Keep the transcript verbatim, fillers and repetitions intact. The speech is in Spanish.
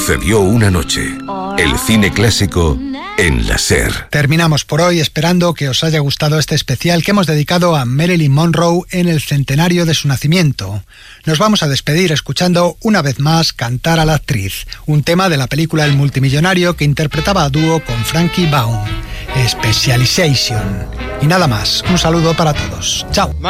Sucedió una noche. El cine clásico en la SER. Terminamos por hoy esperando que os haya gustado este especial que hemos dedicado a Marilyn Monroe en el centenario de su nacimiento. Nos vamos a despedir escuchando una vez más Cantar a la actriz, un tema de la película El multimillonario que interpretaba a dúo con Frankie Baum, Specialization. Y nada más, un saludo para todos. Chao.